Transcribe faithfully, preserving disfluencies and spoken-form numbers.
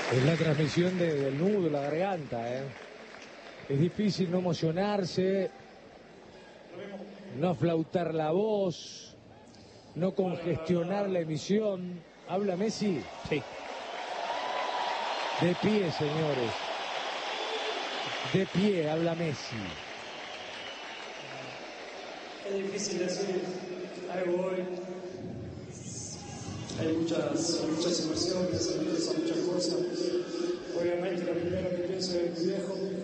Es la transmisión de, del nudo, la garganta, ¿eh? Es difícil no emocionarse, no flautar la voz, no congestionar la emisión. ¿Habla Messi? Sí. De pie, señores. De pie, habla Messi. Es difícil decir algo hoy. Hay muchas, muchas emociones, son muchas cosas. Obviamente, lo primero que pienso es mi viejo, mi